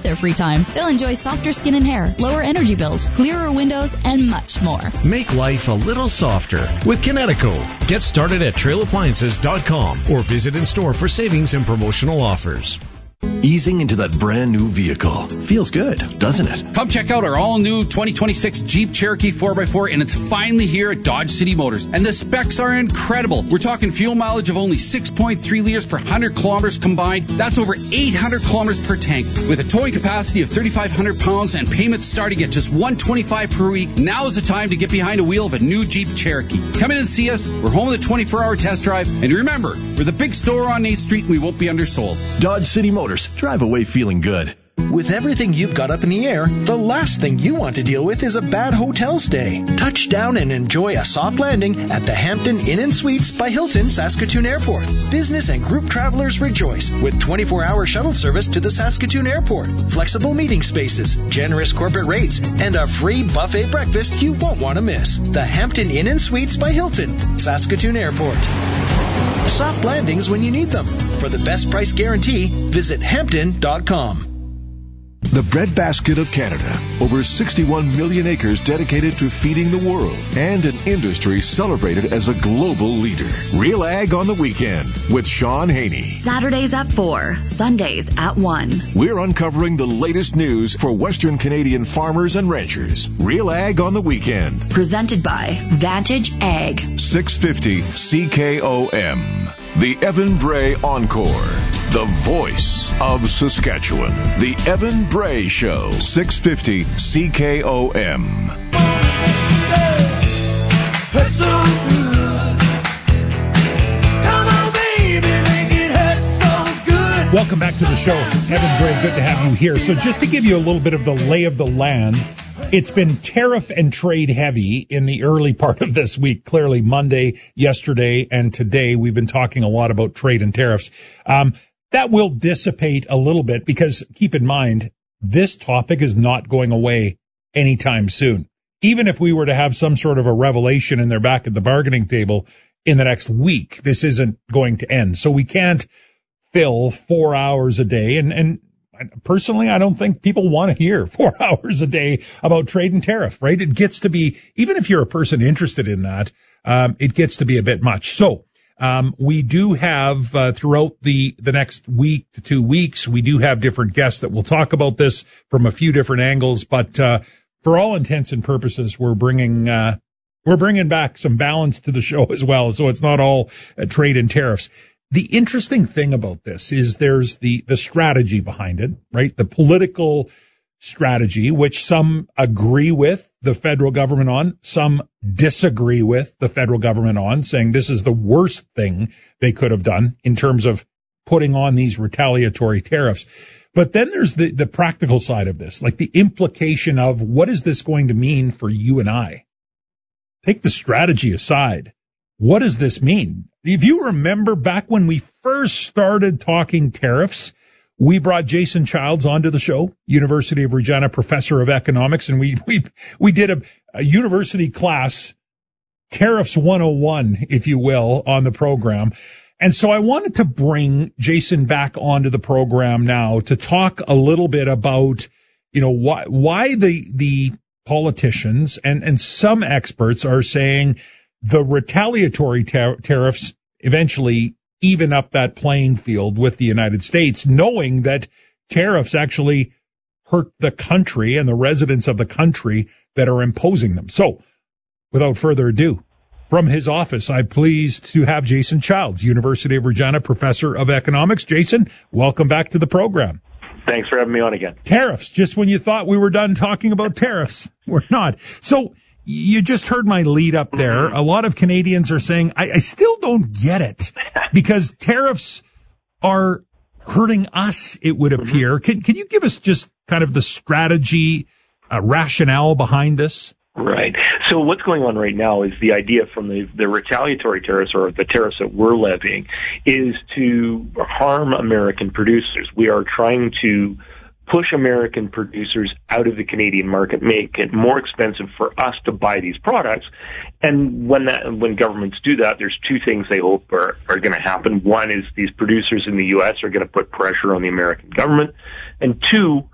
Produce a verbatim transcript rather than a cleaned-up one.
with their free time. They'll enjoy softer skin and hair, lower energy bills, clearer windows, and much more. Make life a little softer with Kinetico. Get started at trail appliances dot com or visit in store for savings and promotional offers. Easing into that brand new vehicle. Feels good, doesn't it? Come check out our all-new twenty twenty-six Jeep Cherokee four by four, and it's finally here at Dodge City Motors. And the specs are incredible. We're talking fuel mileage of only six point three liters per one hundred kilometers combined. That's over eight hundred kilometers per tank. With a towing capacity of thirty-five hundred pounds and payments starting at just one hundred twenty-five dollars per week, now is the time to get behind the wheel of a new Jeep Cherokee. Come in and see us. We're home with a twenty-four hour test drive. And remember, we're the big store on eighth street, and we won't be undersold. Dodge City Motors. Drive away feeling good. With everything you've got up in the air, the last thing you want to deal with is a bad hotel stay. Touch down and enjoy a soft landing at the Hampton Inn and Suites by Hilton Saskatoon Airport. Business and group travelers rejoice with twenty-four hour shuttle service to the Saskatoon Airport, flexible meeting spaces, generous corporate rates, and a free buffet breakfast you won't want to miss. The Hampton Inn and Suites by Hilton, Saskatoon Airport. Soft landings when you need them. For the best price guarantee, visit hampton dot com. The breadbasket of Canada. Over sixty-one million acres dedicated to feeding the world, and an industry celebrated as a global leader. Real Ag on the Weekend with Sean Haney. Saturdays at four, Sundays at one. We're uncovering the latest news for Western Canadian farmers and ranchers. Real Ag on the Weekend. Presented by Vantage Ag. six fifty C K O M. The Evan Bray Encore. The voice of Saskatchewan. The Evan Bray Show. six fifty C K O M. Hurts so good. Come on, baby, make it hurt so good. Welcome back to the show. Evan Bray, good to have you here. So just to give you a little bit of the lay of the land, it's been tariff and trade heavy in the early part of this week. Clearly Monday, yesterday, and today we've been talking a lot about trade and tariffs. Um, that will dissipate a little bit because keep in mind, this topic is not going away anytime soon. Even if we were to have some sort of a revelation and they're back at the bargaining table in the next week, this isn't going to end. So we can't fill four hours a day. And, and personally, I don't think people want to hear four hours a day about trade and tariff, right? It gets to be, even if you're a person interested in that, um, it gets to be a bit much. So Um, we do have, uh, throughout the, the next week to two weeks, we do have different guests that will talk about this from a few different angles. But, uh, for all intents and purposes, we're bringing, uh, we're bringing back some balance to the show as well. So it's not all uh, trade and tariffs. The interesting thing about this is there's the, the strategy behind it, right? The political strategy, which some agree with the federal government on, some disagree with the federal government on, saying this is the worst thing they could have done in terms of putting on these retaliatory tariffs. But then there's the, the practical side of this, like the implication of what is this going to mean for you and I? Take the strategy aside. What does this mean? If you remember back when we first started talking tariffs, we brought Jason Childs onto the show, University of Regina professor of economics, and we we we did a, a university class, Tariffs one oh one, if you will, on the program. And so I wanted to bring Jason back onto the program now to talk a little bit about, you know, why why the the politicians and and some experts are saying the retaliatory tar- tariffs eventually even up that playing field with the United States, knowing that tariffs actually hurt the country and the residents of the country that are imposing them. So, without further ado, from his office, I'm pleased to have Jason Childs, University of Regina professor of economics. Jason, welcome back to the program. Thanks for having me on again. Tariffs, just when you thought we were done talking about tariffs, we're not. So, you just heard my lead up there. A lot of Canadians are saying, I, I still don't get it because tariffs are hurting us, it would appear. Can, can you give us just kind of the strategy, uh, rationale behind this? Right. So what's going on right now is the idea from the, the retaliatory tariffs or the tariffs that we're levying is to harm American producers. We are trying to push American producers out of the Canadian market, make it more expensive for us to buy these products. And when that, when governments do that, there's two things they hope are, are going to happen. One is these producers in the U S are going to put pressure on the American government. And two,